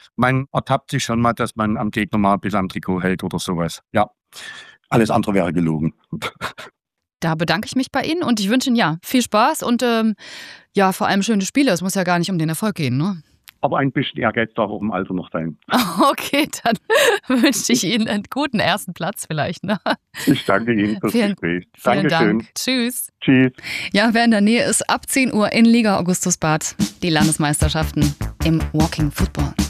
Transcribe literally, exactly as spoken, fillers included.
man ertappt sich schon mal, dass man am Gegner mal ein bisschen am Trikot hält oder sowas. Ja, alles andere wäre gelogen. Da bedanke ich mich bei Ihnen und ich wünsche Ihnen ja viel Spaß und ähm, ja, vor allem schöne Spiele. Es muss ja gar nicht um den Erfolg gehen, ne? Aber ein bisschen Ehrgeiz darf auch im Alter noch sein. Okay, dann wünsche ich Ihnen einen guten ersten Platz vielleicht. Ne? Ich danke Ihnen fürs vielen, Gespräch. Vielen Dankeschön. Dank. Tschüss. Tschüss. Ja, wer in der Nähe ist, ab zehn Uhr in Liga Augustusbad die Landesmeisterschaften im Walking Football.